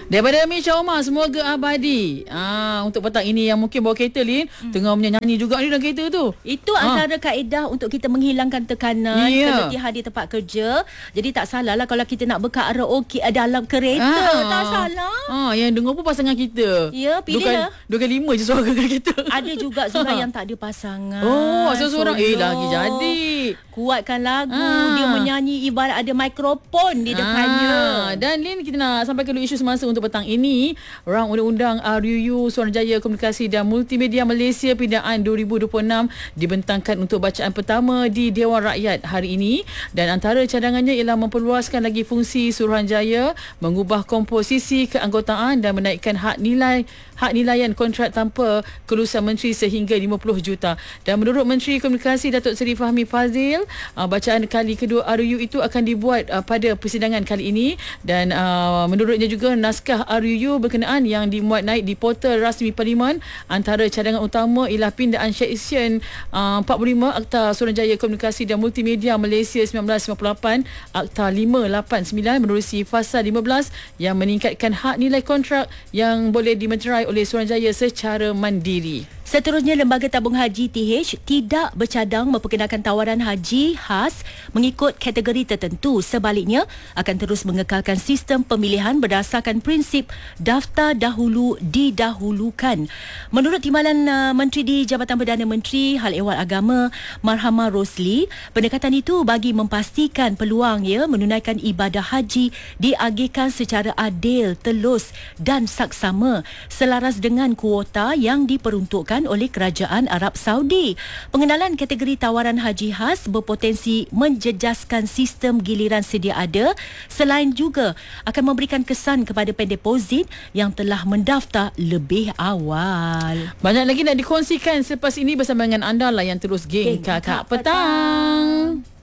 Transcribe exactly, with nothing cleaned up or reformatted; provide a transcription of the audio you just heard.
Daripada Misha Omar, semoga abadi. Ah, untuk petang ini yang mungkin bawa kereta, Lin, hmm. tengah menyanyi juga ni dalam kereta tu. Itu ha. antara kaedah untuk kita menghilangkan tekanan, yeah. keletihan di tempat kerja. Jadi tak salah lah kalau kita nak berkaraoke dalam kereta. Ah. Tak salah. Ah, yang dengar pun pasangan kita. Ya, pilihlah. Dua kali lima je suara kat kita. Ada juga Zura yang tak ada pasangan. Oh, seorang eh lagi jadi. Kuatkan lagu. Ah. Dia menyanyi ibarat ada mikrofon di depannya. Ah. Dan Lin, kita nak sampaikan dulu isu semasa untuk petang ini. Rang Undang-Undang R U U Suruhanjaya Komunikasi dan Multimedia Malaysia Pindaan dua ribu dua puluh enam dibentangkan untuk bacaan pertama di Dewan Rakyat hari ini, dan antara cadangannya ialah memperluaskan lagi fungsi Suruhanjaya, mengubah komposisi keanggotaan dan menaikkan had nilai hak nilaian kontrak tanpa kelulusan menteri sehingga lima puluh juta. Dan menurut Menteri Komunikasi Datuk Seri Fahmi Fadzil, bacaan kali kedua R U U itu akan dibuat pada persidangan kali ini, dan uh, menurutnya juga naskah R U U berkenaan yang dimuat naik di portal rasmi Parlimen. Antara cadangan utama ialah pindaan Seksyen uh, empat puluh lima Akta Suruhanjaya Komunikasi dan Multimedia Malaysia seribu sembilan ratus sembilan puluh lapan, Akta lima lapan sembilan menerusi Fasal lima belas yang meningkatkan hak nilai kontrak yang boleh dimeterai oleh Suruhanjaya secara mandiri. Seterusnya, Lembaga Tabung Haji T H tidak bercadang memperkenalkan tawaran haji khas mengikut kategori tertentu. Sebaliknya, akan terus mengekalkan sistem pemilihan berdasarkan prinsip daftar dahulu didahulukan. Menurut Timbalan uh, Menteri di Jabatan Perdana Menteri Hal Ehwal Agama Marhama Rosli, pendekatan itu bagi memastikan peluang ya menunaikan ibadah haji diagihkan secara adil, telus dan saksama selaras dengan kuota yang diperuntukkan oleh Kerajaan Arab Saudi. Pengenalan kategori tawaran haji khas berpotensi menjejaskan sistem giliran sedia ada, selain juga akan memberikan kesan kepada pendeposit yang telah mendaftar lebih awal. Banyak lagi nak dikongsikan selepas ini bersama dengan anda lah yang terus geng, geng Kakak, Kakak Petang. Petang.